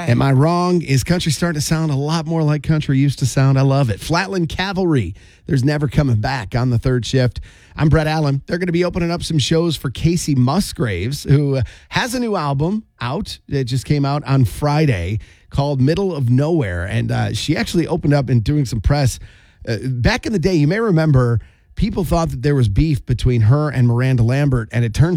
Am I wrong? Is country starting to sound a lot more like country used to sound? I love it. Flatland Cavalry, there's never coming back on the third shift. I'm Brett Allen. They're going to be opening up some shows for Casey Musgraves, who has a new album out. It just came out on Friday called Middle of Nowhere. And she actually opened up and doing some press. Back in the day, you may remember, people thought that there was beef between her and Miranda Lambert, and it turns